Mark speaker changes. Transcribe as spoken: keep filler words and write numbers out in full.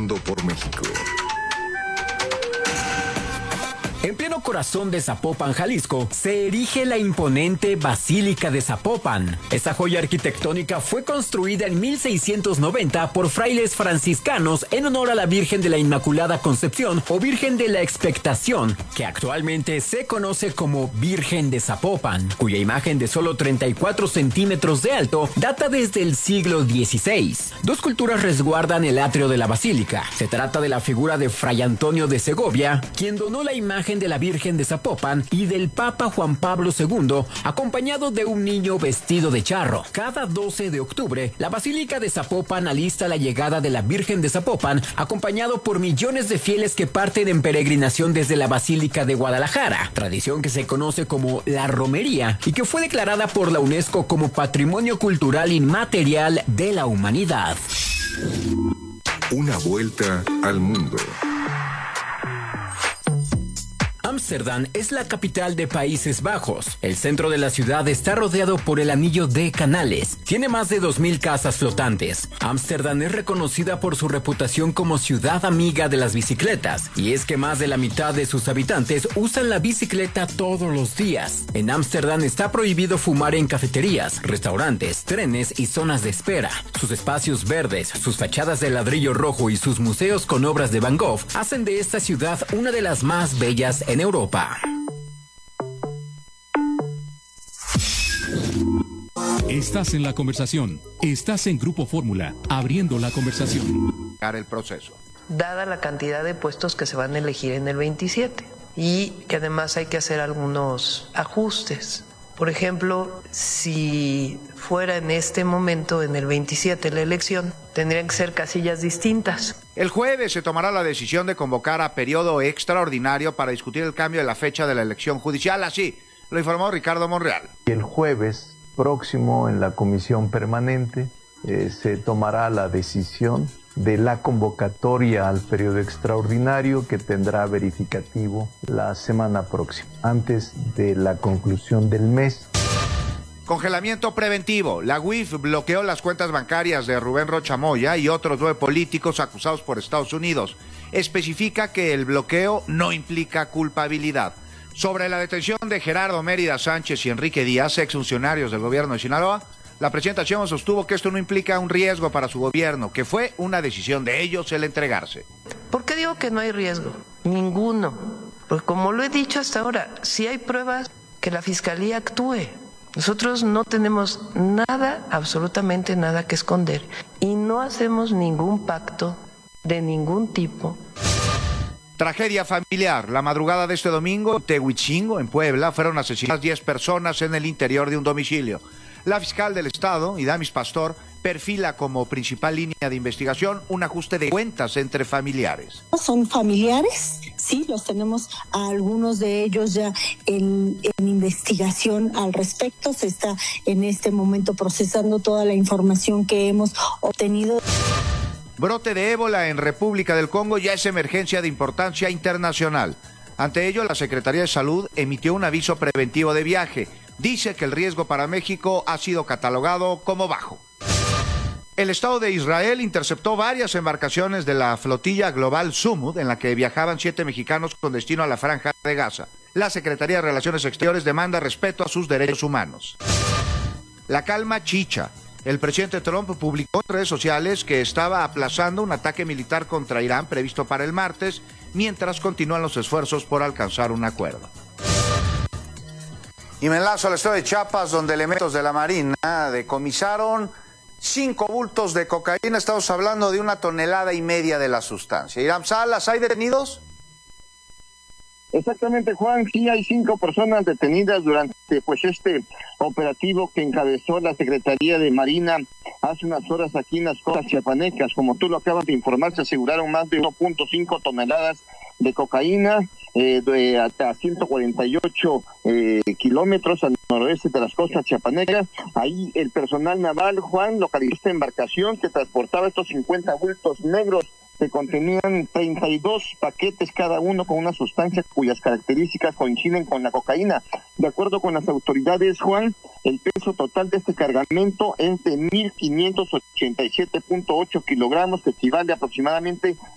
Speaker 1: Pasando por México.
Speaker 2: En pleno corazón de Zapopan, Jalisco, se erige la imponente Basílica de Zapopan. Esta joya arquitectónica fue construida en mil seiscientos noventa por frailes franciscanos en honor a la Virgen de la Inmaculada Concepción o Virgen de la Expectación, que actualmente se conoce como Virgen de Zapopan, cuya imagen de solo treinta y cuatro centímetros de alto data desde el siglo dieciséis. Dos culturas resguardan el atrio de la basílica. Se trata de la figura de Fray Antonio de Segovia, quien donó la imagen de la Virgen de Zapopan, y del Papa Juan Pablo segundo, acompañado de un niño vestido de charro. Cada doce de octubre, la Basílica de Zapopan alista la llegada de la Virgen de Zapopan, acompañado por millones de fieles que parten en peregrinación desde la Basílica de Guadalajara, tradición que se conoce como la romería y que fue declarada por la UNESCO como Patrimonio Cultural Inmaterial de la Humanidad.
Speaker 1: Una vuelta al mundo.
Speaker 2: Ámsterdam es la capital de Países Bajos. El centro de la ciudad está rodeado por el anillo de canales. Tiene más de dos mil casas flotantes. Ámsterdam es reconocida por su reputación como ciudad amiga de las bicicletas. Y es que más de la mitad de sus habitantes usan la bicicleta todos los días. En Ámsterdam está prohibido fumar en cafeterías, restaurantes, trenes y zonas de espera. Sus espacios verdes, sus fachadas de ladrillo rojo y sus museos con obras de Van Gogh hacen de esta ciudad una de las más bellas en Europa.
Speaker 3: Estás en la conversación. Estás en Grupo Fórmula, abriendo la conversación.
Speaker 4: El proceso.
Speaker 5: Dada la cantidad de puestos que se van a elegir en el veintisiete y que además hay que hacer algunos ajustes. Por ejemplo, si fuera en este momento, en el veintisiete, la elección, tendrían que ser casillas distintas.
Speaker 4: El jueves se tomará la decisión de convocar a periodo extraordinario para discutir el cambio de la fecha de la elección judicial. Así lo informó Ricardo Monreal.
Speaker 6: El jueves próximo en la comisión permanente eh, se tomará la decisión de la convocatoria al periodo extraordinario que tendrá verificativo la semana próxima, antes de la conclusión del mes.
Speaker 4: Congelamiento preventivo. La U I F bloqueó las cuentas bancarias de Rubén Rocha Moya y otros nueve políticos acusados por Estados Unidos. Especifica que el bloqueo no implica culpabilidad. Sobre la detención de Gerardo Mérida Sánchez y Enrique Díaz, exfuncionarios del gobierno de Sinaloa, la presidenta Sheinbaum sostuvo que esto no implica un riesgo para su gobierno, que fue una decisión de ellos el entregarse.
Speaker 5: ¿Por qué digo que no hay riesgo? Ninguno. Pues como lo he dicho hasta ahora, si hay pruebas, que la Fiscalía actúe. Nosotros no tenemos nada, absolutamente nada que esconder y no hacemos ningún pacto de ningún tipo.
Speaker 4: Tragedia familiar. La madrugada de este domingo, en Tehuichingo, en Puebla, fueron asesinadas diez personas en el interior de un domicilio. La fiscal del Estado, Idamis Pastor, perfila como principal línea de investigación un ajuste de cuentas entre familiares.
Speaker 7: Son familiares, sí, los tenemos a algunos de ellos ya en, en investigación al respecto. Se está en este momento procesando toda la información que hemos obtenido.
Speaker 4: Brote de ébola en República del Congo ya es emergencia de importancia internacional. Ante ello, la Secretaría de Salud emitió un aviso preventivo de viaje. Dice que el riesgo para México ha sido catalogado como bajo. El Estado de Israel interceptó varias embarcaciones de la flotilla global Sumud, en la que viajaban siete mexicanos con destino a la Franja de Gaza. La Secretaría de Relaciones Exteriores demanda respeto a sus derechos humanos. La calma chicha. El presidente Trump publicó en redes sociales que estaba aplazando un ataque militar contra Irán previsto para el martes, mientras continúan los esfuerzos por alcanzar un acuerdo. Y me enlazo al estado de Chiapas, donde elementos de la Marina decomisaron cinco bultos de cocaína. Estamos hablando de una tonelada y media de la sustancia. Iram Salas, ¿hay detenidos?
Speaker 8: Exactamente, Juan, sí hay cinco personas detenidas durante pues este operativo que encabezó la Secretaría de Marina hace unas horas aquí en las costas chiapanecas. Como tú lo acabas de informar, se aseguraron más de uno punto cinco toneladas de cocaína, eh, de hasta ciento cuarenta y ocho eh, kilómetros al noroeste de las costas chiapanecas. Ahí el personal naval, Juan, localizó esta embarcación que transportaba estos cincuenta bultos negros que contenían treinta y dos paquetes cada uno con una sustancia cuyas características coinciden con la cocaína. De acuerdo con las autoridades, Juan, el peso total de este cargamento es de mil quinientos ochenta y siete punto ocho kilogramos, que equivale aproximadamente